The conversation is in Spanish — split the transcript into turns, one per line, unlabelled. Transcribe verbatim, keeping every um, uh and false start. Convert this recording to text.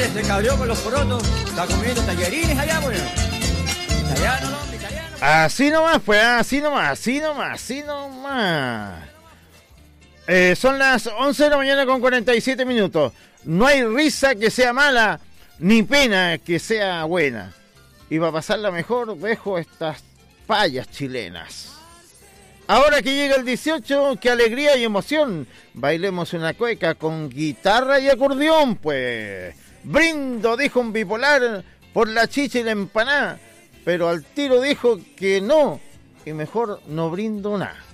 compadre se cabreó con los porotos, está comiendo tallarines allá, bueno. Italiano, no, italiano.
Así nomás, pues, así nomás, así nomás, así nomás. Eh, son las once de la mañana con cuarenta y siete minutos. No hay risa que sea mala, ni pena que sea buena. Y para pasarla mejor, dejo estas payas chilenas. Ahora que llega el dieciocho, qué alegría y emoción. Bailemos una cueca con guitarra y acordeón, pues. Brindo, dijo un bipolar, por la chicha y la empanada. Pero al tiro dijo que no, y mejor no brindo nada.